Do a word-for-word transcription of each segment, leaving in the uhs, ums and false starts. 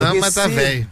mas tá velho.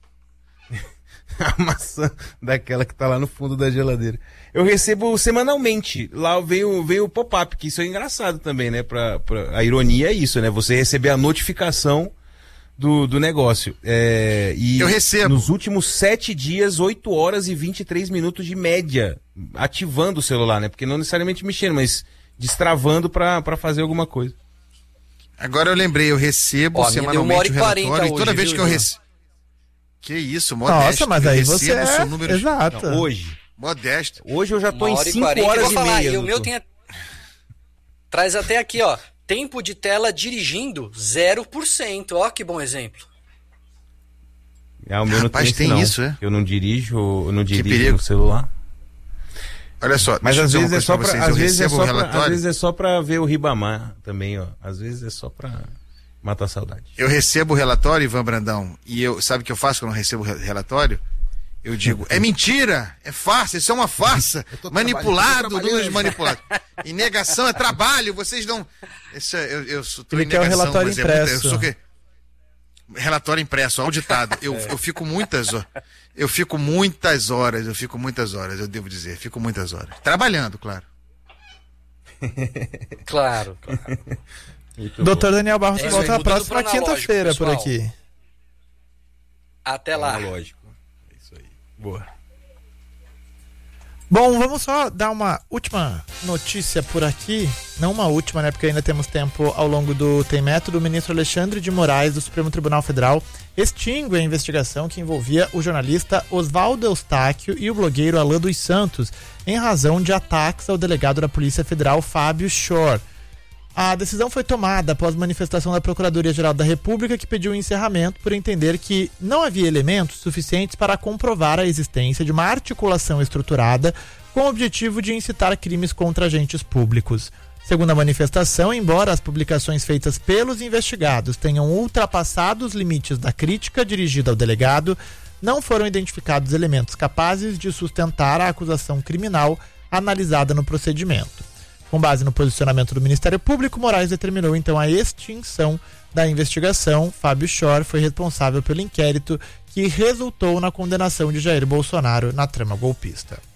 A maçã daquela que tá lá no fundo da geladeira. Eu recebo semanalmente. Lá veio, veio o pop-up, que isso é engraçado também, né? Pra, pra, a ironia é isso, né? Você receber a notificação do, do negócio. É, e eu recebo. Nos últimos sete dias, oito horas e vinte e três minutos de média, ativando o celular, né? Porque não necessariamente mexendo, mas destravando pra, pra fazer alguma coisa. Agora eu lembrei, eu recebo Ó, semanalmente o relatório e toda hoje, vez viu, que eu recebo... Que isso, modesto. Nossa, mas aí você é... números... Exato. Não, hoje. Modesto. Hoje eu já tô em cinco horas eu vou e falar, meia. E o meu tem... A... Traz até aqui, ó. Tempo de tela dirigindo, zero por cento. Ó, que bom exemplo. Ah, o meu Rapaz, não tem, tem isso, isso, é? Eu não dirijo, eu não dirijo no celular. Olha só, mas às vezes é só pra, pra, às vezes é só pra, às vezes é só pra ver o Ribamar também, ó. Às vezes é só pra matar a saudade. Eu recebo o relatório, Ivan Brandão, e eu, sabe o que eu faço quando eu recebo o relatório? Eu digo, é mentira, é farsa, isso é uma farsa, manipulado, números manipulados. E negação é trabalho, vocês não... Isso é, eu, eu sou, tô Ele em quer negação, o relatório mas é impresso. muito, eu sou que... Relatório impresso, auditado. Eu, é. eu fico muitas horas. Eu fico muitas horas, eu fico muitas horas, eu devo dizer, fico muitas horas. Trabalhando, claro. Claro, claro. Doutor Daniel Barros é, volta na próxima quinta-feira por aqui. Até lá. Lógico. É isso aí. Boa. Bom, vamos só dar uma última notícia por aqui. Não uma última, né? Porque ainda temos tempo ao longo do Tem Método. O ministro Alexandre de Moraes, do Supremo Tribunal Federal, extingue a investigação que envolvia o jornalista Oswaldo Eustáquio e o blogueiro Alan dos Santos, em razão de ataques ao delegado da Polícia Federal, Fábio Schor. A decisão foi tomada após manifestação da Procuradoria-Geral da República, que pediu o encerramento por entender que não havia elementos suficientes para comprovar a existência de uma articulação estruturada com o objetivo de incitar crimes contra agentes públicos. Segundo a manifestação, embora as publicações feitas pelos investigados tenham ultrapassado os limites da crítica dirigida ao delegado, não foram identificados elementos capazes de sustentar a acusação criminal analisada no procedimento. Com base no posicionamento do Ministério Público, Moraes determinou então a extinção da investigação. Fábio Schor foi responsável pelo inquérito que resultou na condenação de Jair Bolsonaro na trama golpista.